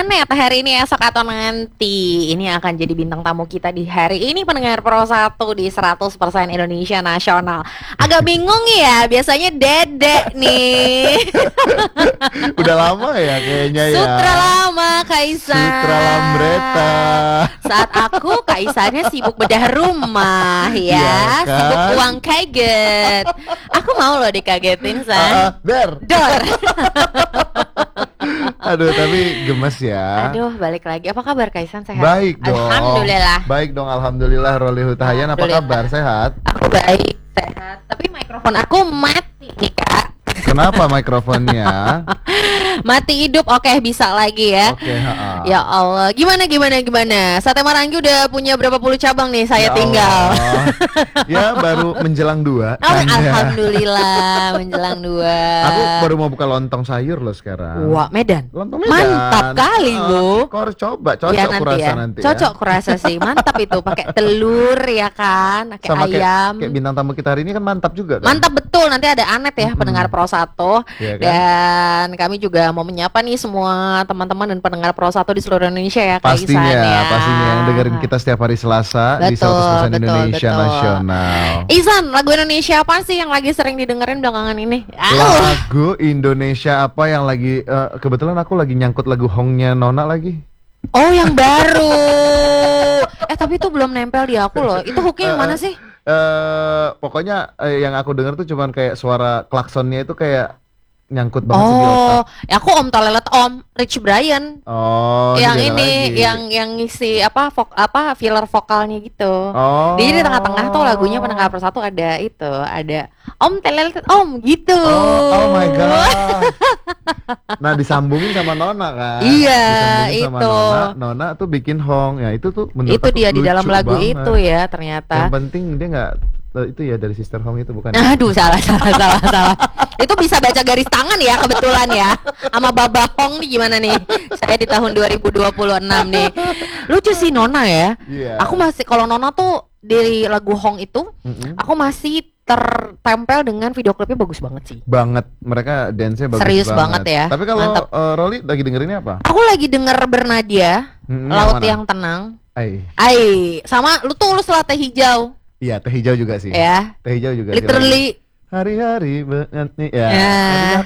Anet hari ini, esok atau nanti. Ini akan jadi bintang tamu kita di hari ini, pendengar Pro 1 di 100% Indonesia Nasional. Agak bingung ya, biasanya Dedek nih. Udah lama ya kayaknya ya. Sutra lama Kaisan. Sutra Lambreta. Saat aku Kaisannya sibuk bedah rumah ya, Iya kan? sibuk uang kaget. Aku mau loh dikagetin San. Ber. Dor. Aduh, tapi gemes ya. Aduh, balik lagi. Apa kabar Kaisan, sehat? Baik dong. Alhamdulillah. Baik dong, alhamdulillah. Roli Hutahayan, apa Alhamdulillah. kabar? Sehat? Aku baik, sehat. Tapi mikrofon aku mati nih Kak. Kenapa mikrofonnya? Mati hidup, oke bisa lagi ya. Oke, ha-ha. Ya Allah, gimana? Sate Marangi udah punya berapa puluh cabang nih saya Ya tinggal. Allah. Ya baru menjelang 2. Oh, alhamdulillah menjelang 2. Aku baru mau buka lontong sayur loh sekarang. Wah, Medan. Lontong Medan. Mantap kali, Bu. Kau harus coba, cocok Ya, aku nanti rasa ya. nanti ya. Cocok kurasa sih, mantap itu pakai telur ya kan, pakai Sama ayam. kayak bintang tamu kita hari ini kan mantap juga kan. Mantap betul, nanti ada Anet ya, pendengar Pro 1. Iya kan? Dan kami juga mau menyapa nih semua teman-teman dan pendengar Pro 1 di seluruh Indonesia ya, Kak Isan Pastinya, ya. pastinya yang dengerin kita setiap hari Selasa di Betul, 100% Indonesia betul. Nasional. Isan, lagu Indonesia apa sih yang lagi sering didengerin belakangan ini? Lagu Indonesia apa yang lagi kebetulan aku lagi nyangkut lagu Hongnya Nona lagi. Oh, yang baru. Tapi itu belum nempel di aku loh. Itu hooknya yang mana sih? Pokoknya yang aku denger tuh cuman kayak suara klaksonnya itu kayak nyangkut banget sih di otak. Oh, ya aku Om Tolelet Om Rich Brian. Oh, yang beda ini, lagi. yang ngisi filler vokalnya gitu. Oh. Jadi di tengah-tengah tuh lagunya pendengar persatu ada itu, ada Om Tolelet Om gitu. Oh my god. Nah, disambungin sama Nona kan. Iya, Disambungin sama itu. Nona tuh bikin Hong. Ya itu tuh menurut Itu aku dia di lucu dalam lagu banget. itu ya ternyata. Yang penting dia nggak itu ya dari Sister Hong itu bukan. Aduh, salah. Itu bisa baca garis tangan ya kebetulan ya. Sama Baba Hong nih gimana nih? Saya di tahun 2026 nih. Lucu sih Nona ya. Iya. Aku masih, kalau Nona tuh dari lagu Hong itu, Mm-mm. aku masih tertempel dengan video klipnya, bagus banget sih. Banget, mereka dance-nya bagus Serius banget ya. Tapi kalau Mantap. Rolly lagi dengerinnya apa? Aku lagi denger Bernadia, Laut mana? yang Tenang. Sama lu tulus lah Teh Hijau. Iya, Teh Hijau juga sih. Ya. Teh Hijau juga. Literally. Hari-hari ya. Ya.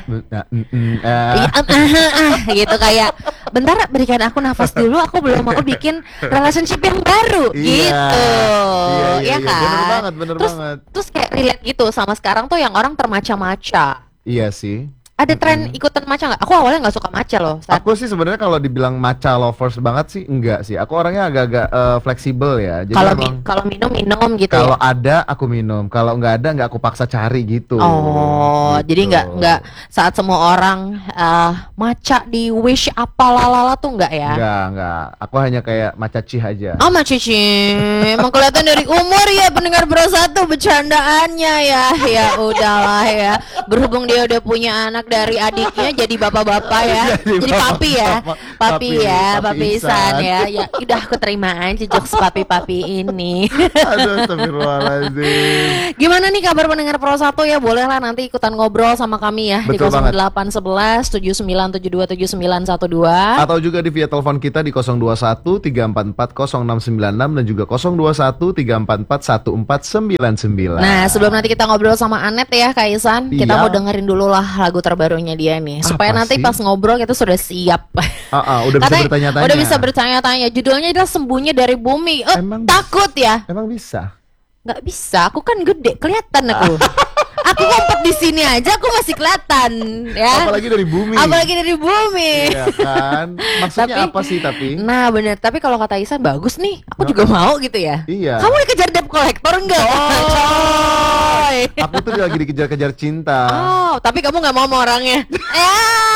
Gitu kayak bentar, berikan aku nafas dulu, aku belum mau bikin relationship yang baru gitu. Iya, kan? bener terus, banget. Terus kayak relate gitu sama sekarang tuh yang orang termaca-maca. Iya sih. Ada tren ikutan maca nggak? Aku awalnya nggak suka maca loh. Aku sih sebenarnya kalau dibilang matcha lovers banget sih enggak sih. Aku orangnya agak-agak fleksibel ya. Jadi Kalau minum gitu kalau ya. ada aku minum, kalau nggak ada nggak aku paksa cari gitu. Oh, Gitu. jadi nggak saat semua orang maca di wish apa lalala tuh nggak ya? Enggak. Aku hanya kayak matcha cih aja. Oh, Cici, emang kelihatan dari umur ya pendengar Pro 1 bercandaannya ya. Ya udahlah ya. Berhubung dia udah punya anak dari adiknya jadi bapak-bapak ya. Jadi papi ya. Papi Isan ya. Ya udah aku terima aja jokes papi-papi ini. Aduh, astagfirullahaladzim. Gimana nih kabar pendengar Pro 1 ya? Bolehlah nanti ikutan ngobrol sama kami ya. Betul di banget. 0811 7972 7912. Atau juga di via telepon kita di 021 344 0696 dan juga 021 344 1499. Nah, sebelum nanti kita ngobrol sama Anet ya, Kak Isan, kita Iya. mau dengerin dulu lah lagu terbarunya dia nih, supaya Apa nanti sih? pas ngobrol kita sudah siap. Udah bisa Katanya bertanya-tanya. udah bisa bertanya-tanya. Judulnya adalah Sembunyi dari Bumi. Emang Takut ya? Emang bisa? Nggak bisa. Aku kan gede, kelihatan aku. Aku ngumpet di sini aja, aku masih kelihatan ya. Apalagi dari bumi. Apalagi dari bumi. Iya kan? Maksudnya apa sih tapi? Nah bener, tapi kalau kata Isan bagus nih, aku juga mau gitu ya. Iya. Kamu dikejar debt collector enggak? Coy. Aku tuh lagi dikejar-kejar cinta. Oh, tapi kamu nggak mau sama orangnya.